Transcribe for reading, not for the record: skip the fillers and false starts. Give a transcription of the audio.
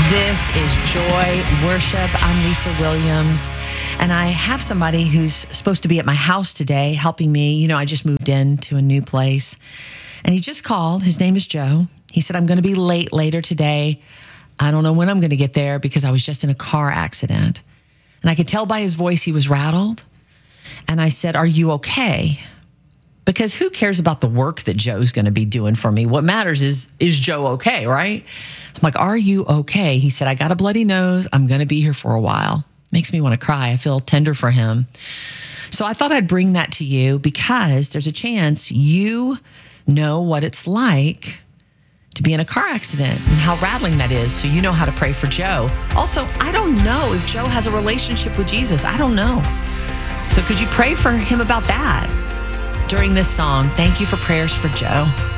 This is Joy Worship. I'm Lisa Williams, and I have somebody who's supposed to be at my house today helping me. You know, I just moved into a new place, and he just called. His name is Joe. He said, I'm going to be late later today. I don't know when I'm going to get there because I was just in a car accident. And I could tell by his voice he was rattled. And I said, are you okay? Because who cares about the work that Joe's going to be doing for me? What matters is Joe okay, right? I'm like, are you okay? He said, I got a bloody nose. I'm going to be here for a while. Makes me want to cry. I feel tender for him. So I thought I'd bring that to you because there's a chance you know what it's like to be in a car accident and how rattling that is. So you know how to pray for Joe. Also, I don't know if Joe has a relationship with Jesus. I don't know. So could you pray for him about that during this song? Thank you for prayers for Joe.